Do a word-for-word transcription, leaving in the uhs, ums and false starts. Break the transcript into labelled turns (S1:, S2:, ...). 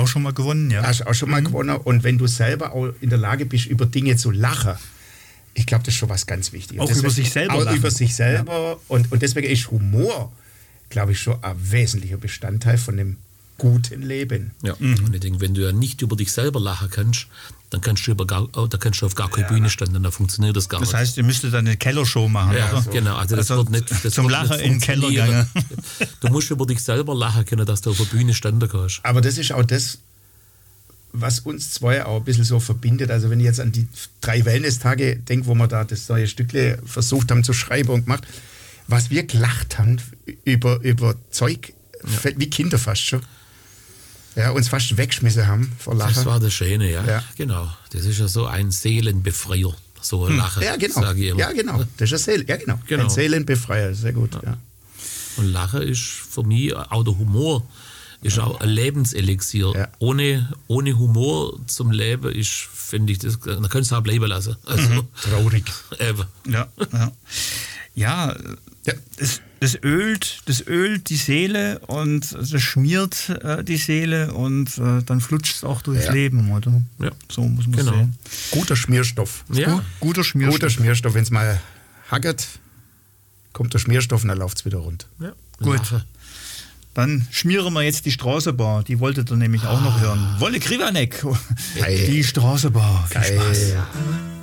S1: auch schon mal gewonnen, ja.
S2: Hast auch schon mal mhm. gewonnen. Und wenn du selber auch in der Lage bist, über Dinge zu lachen, ich glaube, das ist schon was ganz Wichtiges.
S1: Auch
S2: deswegen,
S1: über sich selber
S2: Auch
S1: lachen.
S2: über sich selber. Ja. Und, und deswegen ist Humor, glaube ich, schon ein wesentlicher Bestandteil von dem guten Leben.
S3: Ja. Mhm. Und ich denke, wenn du ja nicht über dich selber lachen kannst, dann kannst du, über gar, oh, da kannst du auf gar keine ja. Bühne stehen, dann funktioniert das gar
S1: das
S3: nicht.
S1: Das heißt, ihr müsstet dann eine Kellershow machen,
S3: ja,
S1: oder?
S3: So. Genau, also das
S1: also
S3: wird nicht das
S1: zum
S3: wird
S1: Lachen
S3: nicht
S1: in den Keller gehen.
S3: Du musst über dich selber lachen können, dass du auf der Bühne stehen kannst.
S2: Aber das ist auch das, was uns zwei auch ein bisschen so verbindet. Also wenn ich jetzt an die drei Wellness-Tage denke, wo wir da das neue Stückle versucht haben zu schreiben und gemacht, was wir gelacht haben über, über Zeug, ja. wie Kinder fast schon. Ja, uns fast weggeschmissen haben vor Lachen.
S3: Das war das Schöne, ja.
S2: ja.
S3: Genau. Das ist ja so ein Seelenbefreier, so ein Lachen.
S2: Ja, genau.
S3: Sag ich immer.
S2: Ja, genau. Das ist ein, Seele, ja, genau.
S3: genau.
S2: ein Seelenbefreier, sehr gut. Ja. Ja.
S3: Und Lachen ist für mich, auch der Humor, ist auch ein Lebenselixier. Ja. Ohne, ohne Humor zum Leben ist, finde ich, das, da könntest du auch bleiben lassen. Also,
S2: mhm. Traurig.
S3: Eben.
S1: Ja, ja. ja, ja. Das, das, ölt, das ölt die Seele und das schmiert äh, die Seele und äh, dann flutscht es auch durchs
S2: ja.
S1: Leben, oder?
S3: Ja.
S1: So muss man
S2: genau.
S1: sehen.
S2: Guter Schmierstoff.
S1: Ja. Gut, guter Schmierstoff.
S2: Guter Schmierstoff. Wenn es mal hackert, kommt der Schmierstoff und dann läuft es wieder rund.
S3: Ja.
S1: Gut. Lache. Dann schmieren wir jetzt die Straßenbar. Die wolltet ihr nämlich auch noch hören. Wolle Krivanek. Die Straßenbar. Viel
S2: Geil.
S1: Spaß.